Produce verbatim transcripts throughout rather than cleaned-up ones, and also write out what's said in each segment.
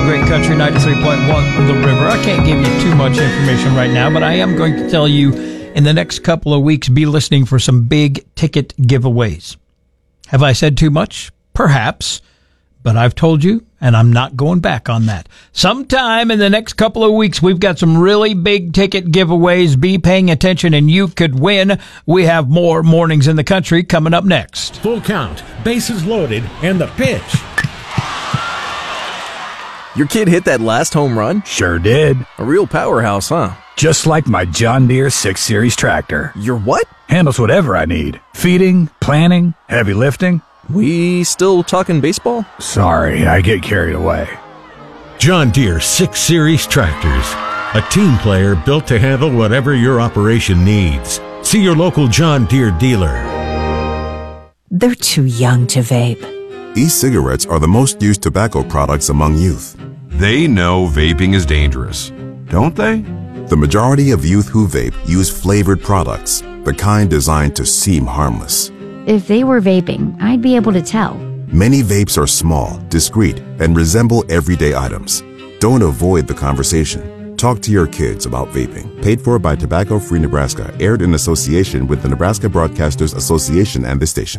Great Country ninety-three point one The River. I can't give you too much information right now, but I am going to tell you in the next couple of weeks, be listening for some big ticket giveaways. Have I said too much? Perhaps. But I've told you, and I'm not going back on that. Sometime in the next couple of weeks, we've got some really big ticket giveaways. Be paying attention, and you could win. We have more Mornings in the Country coming up next. Full count, bases loaded, and the pitch. Your kid hit that last home run? Sure did. A real powerhouse, huh? Just like my John Deere six series tractor. Your what? Handles whatever I need. Feeding, planting, heavy lifting. We still talking baseball? Sorry, I get carried away. John Deere six series tractors. A team player built to handle whatever your operation needs. See your local John Deere dealer. They're too young to vape. E-cigarettes are the most used tobacco products among youth. They know vaping is dangerous, don't they? The majority of youth who vape use flavored products, the kind designed to seem harmless. If they were vaping, I'd be able to tell. Many vapes are small, discreet, and resemble everyday items. Don't avoid the conversation. Talk to your kids about vaping. Paid for by Tobacco Free Nebraska. Aired in association with the Nebraska Broadcasters Association and the station.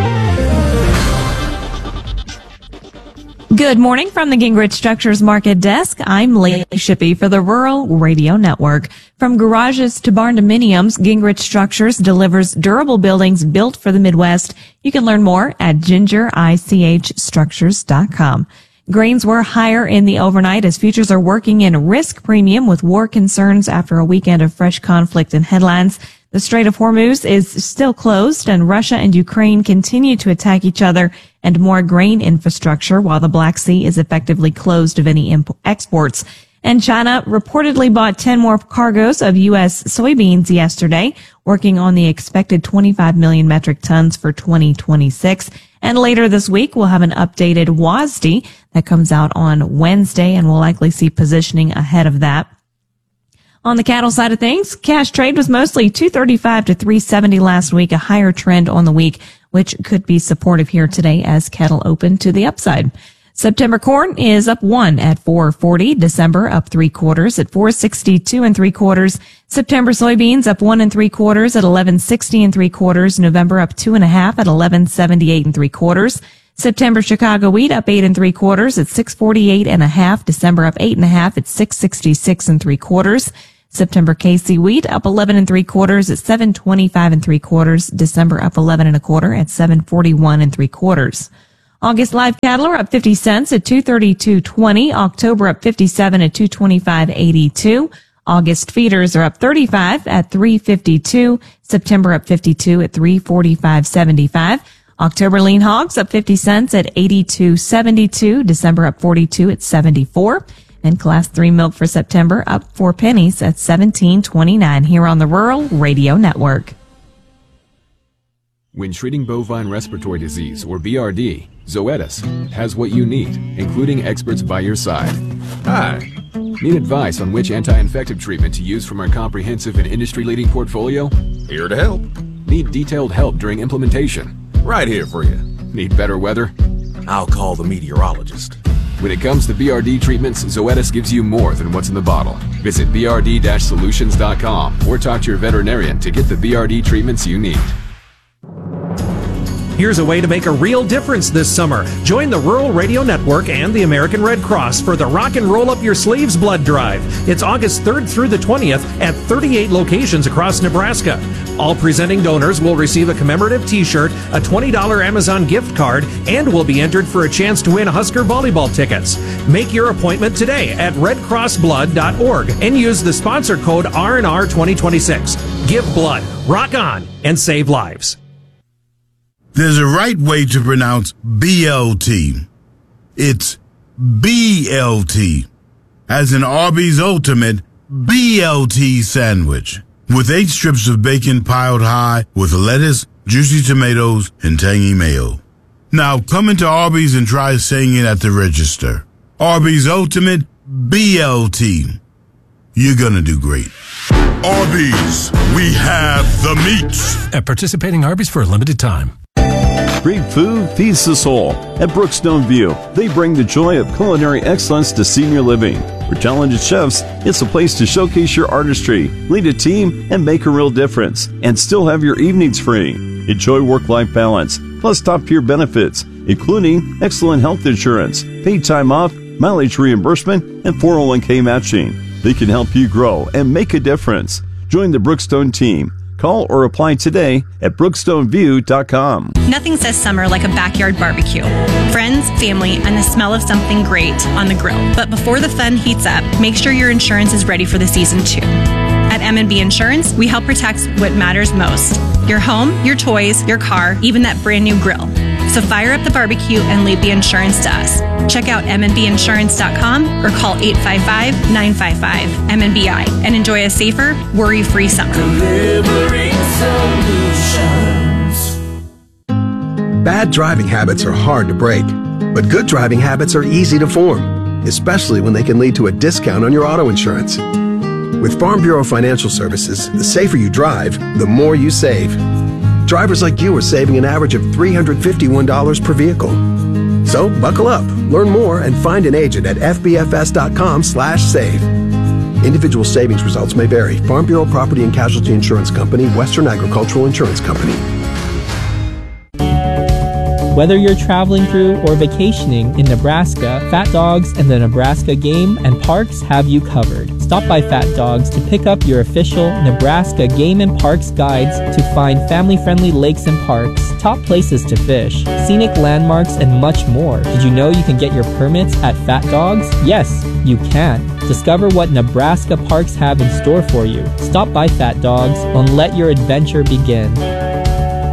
Good morning from the Gingrich Structures Market Desk. I'm Laylee Shippey for the Rural Radio Network. From garages to barn dominiums, Gingrich Structures delivers durable buildings built for the Midwest. You can learn more at ginger ich structures dot com. Grains were higher in the overnight as futures are working in risk premium with war concerns after a weekend of fresh conflict and headlines. The Strait of Hormuz is still closed, and Russia and Ukraine continue to attack each other and more grain infrastructure, while the Black Sea is effectively closed of any imp- exports. And China reportedly bought ten more cargoes of U S soybeans yesterday, working on the expected twenty-five million metric tons for twenty twenty-six. And later this week, we'll have an updated W A S D that comes out on Wednesday, and we'll likely see positioning ahead of that. On the cattle side of things, cash trade was mostly two thirty-five to three seventy last week, a higher trend on the week, which could be supportive here today as cattle open to the upside. September corn is up one at four forty. December up three quarters at four sixty-two and three quarters. September soybeans up one and three quarters at eleven sixty and three quarters. November up two and a half at eleven seventy-eight and three quarters. September Chicago wheat up eight and three quarters at six forty-eight and a half. December up eight and a half at six sixty-six and three quarters. September K C wheat up eleven and three quarters at seven twenty-five and three quarters. December up eleven and a quarter at seven forty-one and three quarters. August live cattle are up fifty cents at two thirty-two twenty. October up fifty-seven at two twenty-five eighty-two. August feeders are up thirty-five at three fifty-two. September up fifty-two at three forty-five seventy-five. October lean hogs up fifty cents at eighty-two seventy-two. December up forty-two at seventy-four. And class three milk for September up four pennies at seventeen twenty-nine here on the Rural Radio Network. When treating bovine respiratory disease, or B R D, Zoetis has what you need, including experts by your side. Hi. Need advice on which anti-infective treatment to use from our comprehensive and industry-leading portfolio? Here to help. Need detailed help during implementation? Right here for you. Need better weather? I'll call the meteorologist. When it comes to B R D treatments, Zoetis gives you more than what's in the bottle. Visit b r d dash solutions dot com or talk to your veterinarian to get the B R D treatments you need. Here's a way to make a real difference this summer. Join the Rural Radio Network and the American Red Cross for the Rock and Roll Up Your Sleeves Blood Drive. It's August third through the twentieth at thirty-eight locations across Nebraska. All presenting donors will receive a commemorative t-shirt, a twenty dollars Amazon gift card, and will be entered for a chance to win Husker volleyball tickets. Make your appointment today at red cross blood dot org and use the sponsor code R N R twenty twenty-six. Give blood, rock on, and save lives. There's a right way to pronounce B L T. It's B L T, as in Arby's Ultimate B L T sandwich, with eight strips of bacon piled high with lettuce, juicy tomatoes, and tangy mayo. Now come into Arby's and try saying it at the register. Arby's Ultimate B L T. You're gonna do great. Arby's, we have the meats. At participating Arby's for a limited time. Great food feeds the soul. At Brookstone View, they bring the joy of culinary excellence to senior living. For talented chefs, it's a place to showcase your artistry, lead a team, and make a real difference, and still have your evenings free. Enjoy work-life balance, plus top-tier benefits, including excellent health insurance, paid time off, mileage reimbursement, and four oh one k matching. They can help you grow and make a difference. Join the Brookstone team. Call or apply today at brookstone view dot com. Nothing says summer like a backyard barbecue. Friends, family, and the smell of something great on the grill. But before the fun heats up, make sure your insurance is ready for the season too. At M and B Insurance, we help protect what matters most. Your home, your toys, your car, even that brand new grill. So fire up the barbecue and leave the insurance to us. Check out m n b insurance dot com or call eight five five, nine five five, M N B I and enjoy a safer, worry-free summer. Delivering solutions. Bad driving habits are hard to break, but good driving habits are easy to form, especially when they can lead to a discount on your auto insurance. With Farm Bureau Financial Services, the safer you drive, the more you save. Drivers like you are saving an average of three hundred fifty-one dollars per vehicle. So buckle up, learn more, and find an agent at f b f s dot com slash save. Individual savings results may vary. Farm Bureau Property and Casualty Insurance Company, Western Agricultural Insurance Company. Whether you're traveling through or vacationing in Nebraska, Fat Dogs and the Nebraska Game and Parks have you covered. Stop by Fat Dogs to pick up your official Nebraska Game and Parks guides to find family-friendly lakes and parks, top places to fish, scenic landmarks, and much more. Did you know you can get your permits at Fat Dogs? Yes, you can. Discover what Nebraska parks have in store for you. Stop by Fat Dogs and let your adventure begin.